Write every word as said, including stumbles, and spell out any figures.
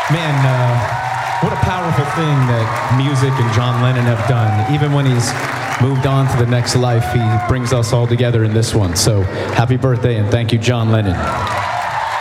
Man, uh, what a powerful thing that music and John Lennon have done. Even when he's moved on to the next life, he brings us all together in this one. So happy birthday and thank you, John Lennon.